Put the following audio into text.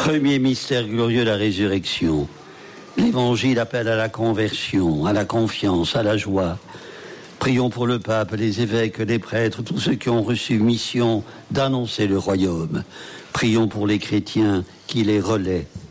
Premier mystère glorieux, la résurrection. L'Évangile appelle à la conversion, à la confiance, à la joie. Prions pour le pape, les évêques, les prêtres, tous ceux qui ont reçu mission d'annoncer le royaume. Prions pour les chrétiens qui les relaient.